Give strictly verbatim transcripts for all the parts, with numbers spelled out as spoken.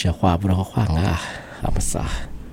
小花不知道换啊，阿么啥，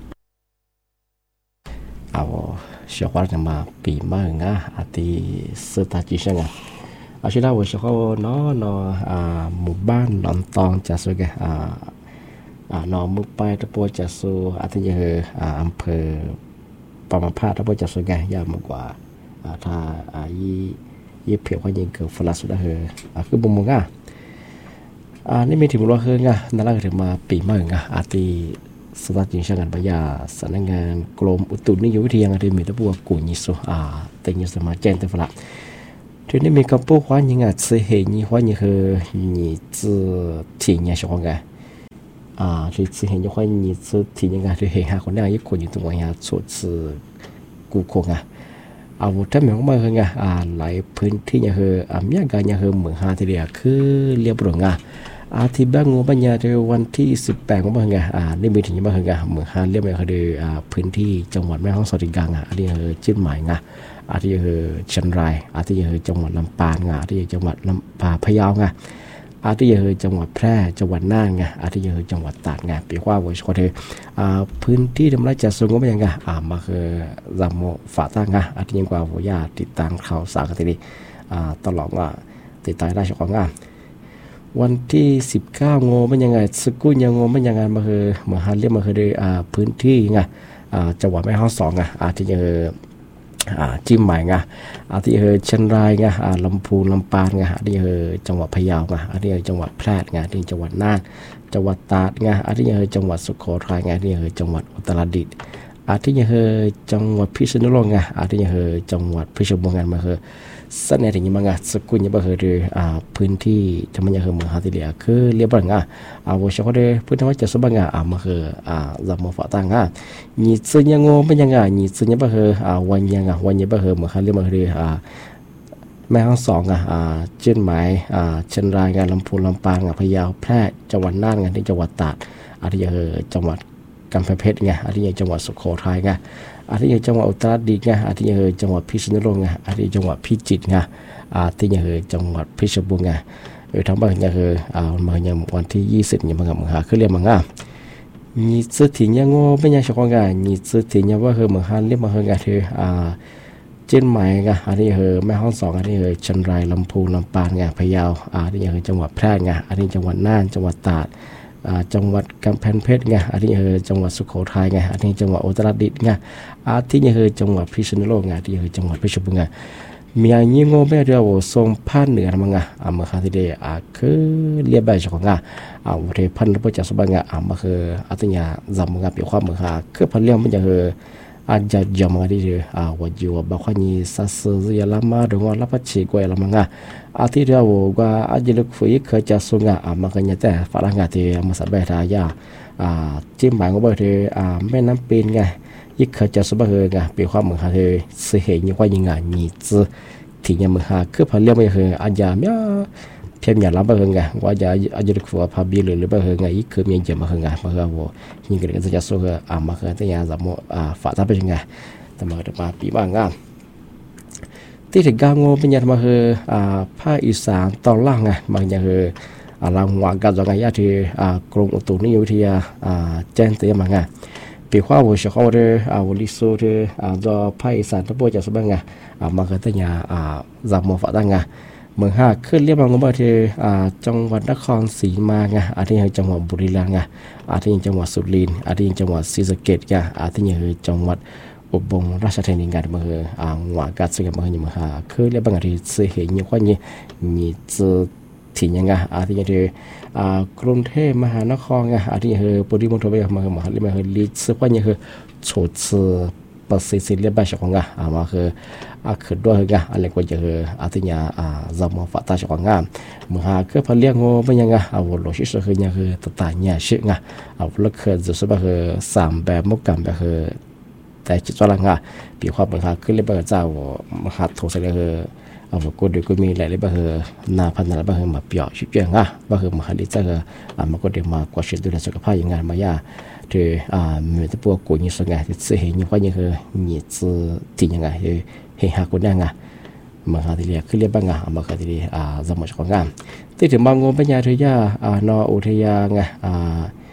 啊我小花就嘛比嘛啊，阿的四大几声啊，อาชีพเรา小花เนาะเนาะอ่าหมู่บ้านหนองตองจะสุกอ่าอ่าหนองมุกไปตะปัวจะสูอาทิตย์เฮอ่าอำเภอปามาพาตะปัวจะสุกยาวมากกว่าอ่าถ้าอ่ายี่ยี่เพียวว่ายิงเกิดฟลาสุดเฮอ่าคือบุมงอ่ะอ่านี่มีถึงรัวเฮงอ่ะนั่นแหละถึงมาปีมาอ่ะอาทิสถานจิงช่างงานปัญญาสำนักงานกรมอุตุนิยมวิทยาที่มีตะปัวกุญิสุอ่าแต่ยังสามารถแจ้งเตือนฟลาทีนี้มีกระปุกว่ายังไงซื้อเห็นยี่ว่ายังคือยี่ซื้อที่ยังชอบกันอ่าที่ซื้อเห็นยี่ว่ายี่ซื้อที่ยังไงที่เห็นหาคนนี้ยี่คนอยู่ตรงนี้สุดซื้อกูคงอ่ะเอาถ้าเหมือนว่าคือไงอ่าหลายพื้นที่ยังคืออ่ามีการยังคือเหมือนหาที่เดียคือเรียบร้อยอ่ะอาทิตย์บ้างงูปัญญาในวันที่สิบแปดของบ้างไงอ่านี่มีถึงยังบ้างไงเหมือนหาเรียบร้อยคืออ่าพื้นที่จังหวัดแม่ฮ่องสอดกังอ่ะอันนี้คือจิ้มหมายไงอาทิตย์คือเชียงรายอาทิตย์คือจังหวัดลำปางอาทิตย์จังหวัดลำปางพะเยาไงอาทิตย์คือจังหวัดแพร่จังหวัดน่านไงอาทิตย์คือจังหวัดตากไงปีว่าวันก็คืออ่าพื้นที่ทำไรจัดสงก็เป็นยังไงอ่ามาคือจำโมฝาตั้งไงอาทิตย์ยังกว่าวิญญาติดตามข่าวสารกันทีนี้อ่าตลอดว่าติดตามได้เฉพาะงานวันที่สิบเก้าโง่เป็นยังไงสกุลยังโง่เป็นยังไงมาคือมาหาเรียกมาคือได้อ่าพื้นที่ไงอ่าจังหวัดแม่ฮ่องสอนไงอาทิตย์คืออ่าจิ้มใหม่ไงอาทิตย์คือเชียงรายไงอ่าลำพูนลำปางไงอาทิตย์คือจังหวัดพะเยาไงอาทิตย์คือจังหวัดแพร่ไงอาทิตย์จังหวัดน่านจังหวัดตากไงอาทิตย์คือจังหวัดสุโขทัยไงอาทิตย์คือจังหวัดอุตรดิตถ์อาทิตย์คือจังหวัดพิษณุโลกไงอาทิตย์คือจังหวัดเพชรบูรณ์ไงมาคือเสนอถึงยังไงสกุลยังบ่คืออ่าพื้นที่จะมันยังคือเมืองฮาติเลียคือเรียบร้อยไงอ่าว่าเฉพาะเด้พื้นที่ว่าจะสบายไงอ่ามาคืออ่าจำมาฝากตั้งไงนี่ซึ่งยังงงเป็นยังไงนี่ซึ่งยังบ่คืออ่าวันยังไงวันยังบ่คือเมืองฮาเรียบมาคืออ่าแม่ฮ่องสอนไงอ่าเชียงใหม่อ่าเชียงรายไงลำพูนลำปางไงพะเยาแพร่จังหวัดน่านไงที่จังหวัดตากอาทิตย์คือจังหวัดกำแพงเพชรไงอาทิตย์จังหวัดสุโขทัยไงอาทิตย์จังหวัดอุตรดิตถ์ไงอาทิตย์จังหวัดพิษณุโลกไงอาทิตย์จังหวัดพิจิตรไงอาทิตย์จังหวัดเพชรบูรณ์ไงเออทั้งหมดเนี่ยคืออ่ามาอย่างวันที่ยี่สิบเนี่ยมันกับมึงหาคือเรียกมึงอ่ะนี่สื่อที่เนี่ยงอเป็นยังชอบไงนี่สื่อที่เนี่ยว่าคือมึงหาเรียกมึงไงคืออ่าเชียงใหม่ไงอาทิตย์คือแม่ฮ่องสอนอาทิตย์เชียงรายลำพูนลำปางไงพะเยาอาทิตย์คือจังหวัดแพร่ไงอาทิตย์จังหวัดน่านจังหวัดตากอ่าจังหวัดกำแพงเพชรไงอาทิตย์คือจังหวัดสุโขทัยไงอาทิตย์จังหวัดอุตรดิตถ์ไงอาทิตย์คือจังหวัดพิษณุโลกไงอาทิตย์คือจังหวัดเพชรบูรณ์ไงมีอันยิ่งงงไม่เดียวส่งผ่านเหนือมั้งอ่ะอ่ามาค่ะที่เดียอ่าคือเรียบแบบของอ่ะอ่าวันที่พันธุ์พระเจ้าสบายอ่ะอ่ามาคืออัตยาจำมั้งอ่ะเปรียบความเหมือนค่ะคือพันเลี้ยงมันจะคืออาจจะจำมั้งที่เดียอ่าวันจีว่าบางคนนี่สัสเซียละมาดูว่าละพัชชีกวยละมั้งอ่ะอาทิตย์เดียวว่าอาจจะลึกฟุ้ยเคยจะส่งอ่ะอ่ามากันเนี่ยแต่ฝรั่งอ่ะที่มาสับแบบทายาอ่าจิ้มหมายก็บอกที่อ่าแม่น้ำปีนไงยิ่งเคยจะสบายเลยไงเปรียบความเหมือนค่ะที่เสียเหตุว่ายังไงนี่จื้อที่ยังมือหาคือพอเลี้ยงไม่คืออาจจะไม่เพียงอย่างเราไม่คือไงว่าจะอาจจะคือว่าพาบีหรือหรือไม่คือไงอีกคือมีเยอะมาคือไงมาคือว่ายิ่งเกิดจะสู้คืออ่ามาคือที่ยังจะมั่วอ่าฝ่าทับเป็นยังไงแต่มาเดี๋ยวมาปีบ้างงานที่ถึงกลางงูเป็นยังมาคืออ่าภาคอีสานตอนล่างไงบางอย่างคืออ่าลางวางกันจากไงยาที่อ่ากรมอุตุนิยมวิทยาอ่าแจ้งเตือนมาไงปีว่าวันเช้าวันเดียอ่าวันลิสูเดียอ่าจะภาคอีสานทั้งหมดจะสบายไงอ่ามาคือที่ยังอ่าจำมาฝากตั้งไงเมืองห้าขึ้นเรียบร้อยก็ที่อ่าจังหวัดนครศรีมาไงอาทิตย์จังหวัดบุรีรัมย์ไงอาทิตย์จังหวัดสุรินทร์อาทิตย์จังหวัดศรีสะเกษไงอาทิตย์จังหวัดอุบลราชธานีไงมาคืออ่าหัวกัดสิ่งมาคือเมืองห้าขึ้นเรียบร้อยที่เสียเหตุยิ่งกว่านี้มีจะที่ยังไงอาทิตย์ที่อ่ากรุงเทพมหานครไงอาทิตย์ปริมณฑลไปมาคือมาคือมาคือลีสกว่านี้คือโฉดเสือภาษีสิเรียบร้อยของไงอ่ามาคืออาคือด้วยไงอะไรก็จะคืออาทิตย์อ่าจำมาฝากตาของงามเมื่อหาคือพเลี้ยงงูเป็นยังไงเอาโลชิสคือยังคือตตาเนี่ยชื่อไงเอาเลือกคือจะสบายคือสามแบบมุกกันแบบคือแต่จิตจรังไงปีความเมื่อหาคือเรียบร้อยเจ้ามหาโทษเลยคือเอาก็ดูก็มีหลายเลยบ่คือนาพันธุ์บ่คือมาเปียชิบจังอ่ะบ่คือมาหาลิจะคืออ่ามันก็เดี๋ยวมากว่าชิดดูแลสุขภาพอย่างงานมายาที่อ่ามีแต่พวกกูนี่สงที่สิเห็นอยู่ว่านี่คือนี่จะที่ยังไงคือเฮหาคนยังไงมาหาที่เรียกคือเรียกบ้างอ่ะมาหาที่อ่าสมมุติของงานที่ถึงบางงเป็นยาทยาอ่านออุทยาไงอ่าท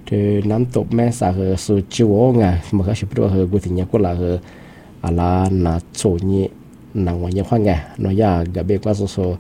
thì nắm tụ mẹ sa hờ su chiu nga mà cái ship đó hờ gu thì nhà của là hờ ala na chỗ nhị nang ngoài nhà khoa nga nó ya gặp biết qua số số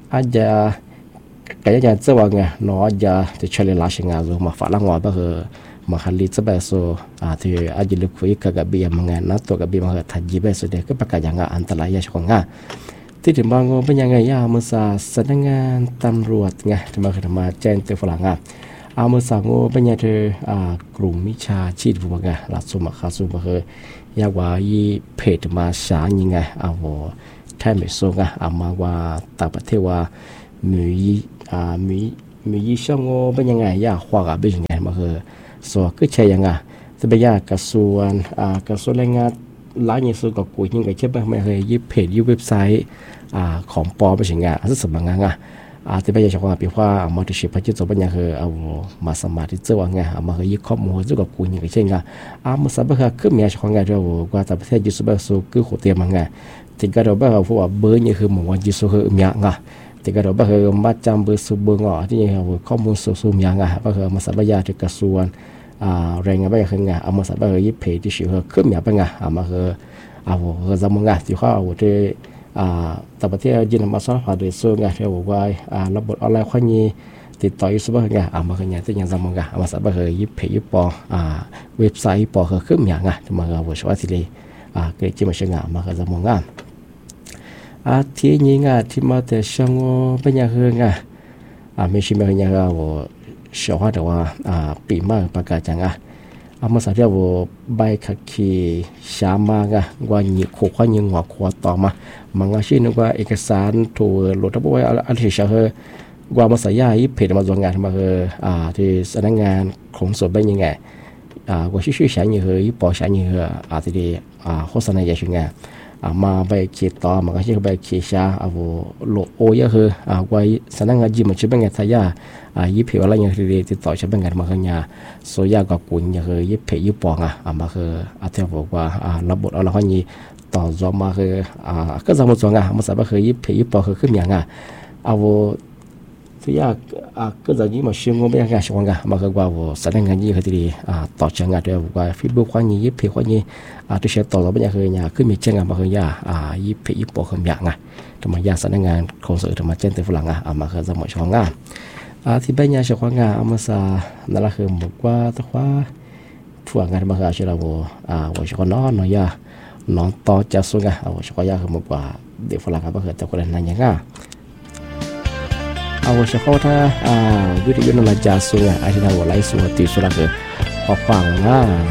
aja cái nhà chơi vào nga nó aja thì chơi lại sinh nga rồi mà phải là ngoài bao hờ mà hành lý chơi bao số à thì aja lúc cuối cả gặp biết mà nga nó tụ gặp biết mà hờ thay gì bao số để cái bác cái nga anh ta lại ya cho ngaที่ถึงบางวันเป็นยังไงยาเมื่อสาสำนักงานตำรวจไงที่มาขึ้นมาแจ้งเตือนฝรั่งอ่ะเอาเมื่อสางโง่เป็นยังเธออ่ากลุ่มมิชาชีพพวกไงหลักสมัครข้าสู้มาคือยากว่ายี่เพจมาสายังไงเอาแทนไม่ส่งอ่ะเอามาว่าต่างประเทศว่ามีอ่ามีมียี่ช่างโง่เป็นยังไงยาขวากเป็นยังไงมาคือส่วนก็ใช่ยังไงจะเป็นยากระทรวงอ่ากระทรวงแรงงานหลายอย่างสุดก็คุยยังไงเช่นแบบไม่เคยยี่เพจยี่เว็บไซต์อ่าของปอไม่ใช่งานซึ่งสมัครงานอ่ะอาที่ไปยังชาวบ้านพี่ว่ามาที่ชิปที่จะเป็นยังคือเอามาสมัครที่เจ้าว่าไงเอามาคือยี่ข้อมูลสุดก็คุยยังไงเช่นกันอามาสับคือคือมีชาวงานเราว่าแต่ประเทศยูทูบเบอร์สูคือหัวเตียมไงถึงก็เราแบบว่าพวกเบอร์นี่คือหมู่วันยูทูบคือมีอย่างไงถึงก็เราแบบคือมาจำเบอร์สูเบอร์งอที่ยังคือข้อมูลสูสูมีอย่างไงก็คือมาสับยาที่กระทรวงอ่าแรงงานไปคือไงเอามาสับคือยี่เพจที่ชิวคือมีอย่างไงเอามาคือเอาคือจำงานที่เขาเอาที่อ่าแต่ประเทศจีนมาสอนผ่านโดยส่วนงานที่บอกว่าอ่าระบบออนไลน์ข้อนี้ติดต่อยูทูบเบอร์ไงเอามาคือไงที่ยังจำงานเอามาสับคือยี่เพจยี่ปออ่าเว็บไซต์ยี่ปอคือขึ้นอย่างไงที่มาเอาช่วยที่เลยอ่าเกิดจีนมาเชื่องานมาคือจำงานอ่าที่นี้งานที่มาแต่ช่างเป็นยังคือไงอ่าไม่ใช่ไม่ใช่ยังเอาชาวแต่ว่าอ่าปีใหม่ประกาศจังอ่ะอามาสักเดียวใบขับขี่ชามากะว่าหยิบขวานยิงหัวขวดต่อมามังอาชีพนึกว่าเอกสารถูกหลุดทั้งหมดอันที่เชื่อคือว่ามาสัญญาอีเพจมาส่งงานมาคืออ่าที่สำนักงานของส่วนเป็นยังไงอ่าว่าชื่อชื่อฉันยังคือยี่ปอฉันยังคืออ่าที่อ่าโฆษณาอย่างเช่นไงอ่ามาใบขีดต่อมังอาชีพใบขีดชาอ่าว่าโลโอยังคืออ่าว่าสำนักงานยิมมันชื่อเป็นไงสัญญาอ่ายี่เพจอะไรยังที่ติดต่อชื่อเป็นไงมาคือเนี่ยโซยากับกุญยังคือยี่เพจยี่ปองอ่ะอ่ามาคืออาที่บอกว่าอ่าระบบอะไรข้อนี้ต่อจอมาคืออ่าก็จะมาส่งอ่ะมาสับคือยี่เพจยี่ปองคือขึ้นอย่างอ่ะเอาที่ยากอ่าก็จะยี่มาเชื่อมไม่ยังไงช่วงอ่ะมาคือว่าว่าสำนักงานยี่คือที่อ่าต่อจังอ่ะเดี๋ยวว่าฟีดบุ๊กข้อนี้ยี่เพจข้อนี้อ่าที่เชื่อต่อเราไม่ยังคือเนี่ยขึ้นมีเจ้างอ่ะมาคือยาอ่ายี่เพจยี่ปองคืออย่างอ่ะทำไมยาสำนักงานของสื่อทำไมเจ้าตัวฝรั่งอ่ะอ่ามาคือจะหมดช่วงอ่ะอ่าที่เป็นยาช่วงอ่ะเอามาซานั่นแหละคือบอกว่าตัวว่าผู้งานมาคือชื่อเราอ่าว่าช่วงน้อนน้อยน้องต่อจะส่งอ่ะเอาช่วงยาคือบอกว่าเด็กฝรั่งก็คือตัวคนนั้นยังอ่ะเอาช่วงถ้าอ่าวิทยุนั่นละจะส่งอ่ะอาจจะว่าไลฟ์ส่งติดสุดละคือพอฟังอ่ะ